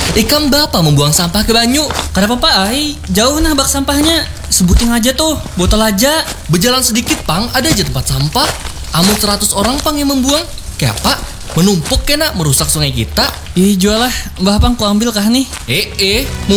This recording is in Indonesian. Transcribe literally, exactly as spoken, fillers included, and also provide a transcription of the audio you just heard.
Ikan bapak membuang sampah ke banyu. Kenapa Pak Ai? Jauh nah bak sampahnya. Sebutin aja tuh, botol aja. Berjalan sedikit pang, ada aja tempat sampah. Amun seratus orang pang yang membuang. Kayak apa? Menumpuk kena merusak sungai kita. Ih jual lah, Mbah Pang ku ambil kah nih? Eh eh, mau